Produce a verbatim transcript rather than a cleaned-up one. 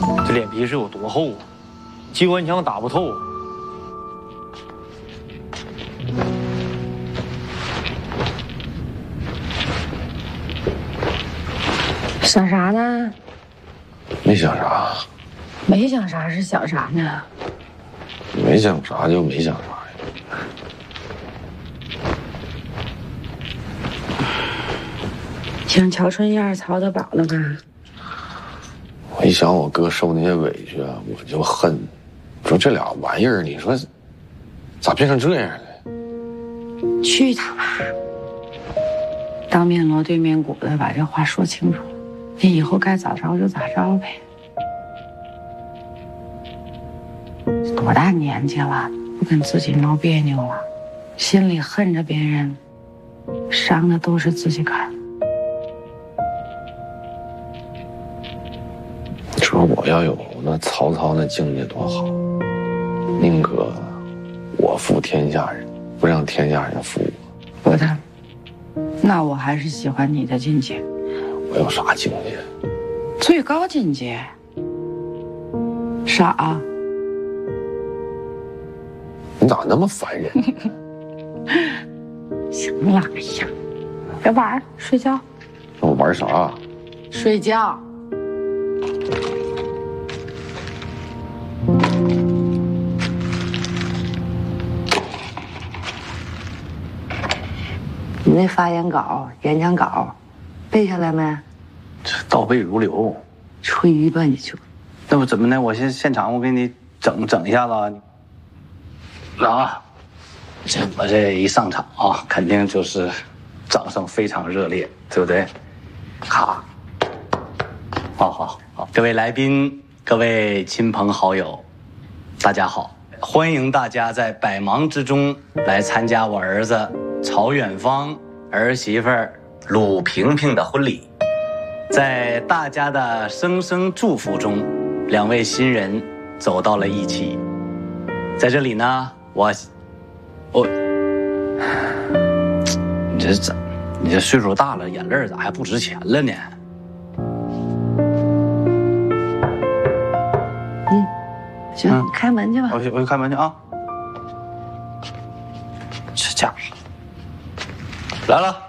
这脸皮是有多厚啊？机关枪打不透啊！ 想啥呢？ 没想啥。 没想啥是想啥呢？ 没想啥就没想啥呀。 想乔春燕曹德宝了吧？ 我一想我哥受那些委屈啊，我就恨。说这俩玩意儿，你说咋变成这样了？ 去他妈！当面锣对面鼓的把这话说清楚，你以后该咋着就咋着呗。多大年纪了，不跟自己闹别扭了，心里恨着别人，伤的都是自己看。 你说我要有那曹操那境界多好，宁可我负天下人，不让天下人负我。 不的，那我还是喜欢你的境界。 我有啥境界？ 最高境界。傻。 你咋那么烦人？ 行了，哎呀，别玩，睡觉。 那我玩啥？ 睡觉。你那发言稿、演讲稿背下来没？ 这倒背如流。 吹一吧你就。 那不怎么的？我现现场我给你整整一下子。啊，这我这一上场啊，肯定就是掌声非常热烈，对不对？咔，好好好，各位来宾，各位亲朋好友，大家好，欢迎大家在百忙之中来参加我儿子曹远芳儿媳妇鲁萍萍的婚礼。在大家的声声祝福中，两位新人走到了一起。在这里呢，我，我，你这怎，你这岁数大了，眼泪咋还不值钱了呢？ 嗯，行，嗯、你开门去吧。 我去，我去开门去啊。这家伙来了。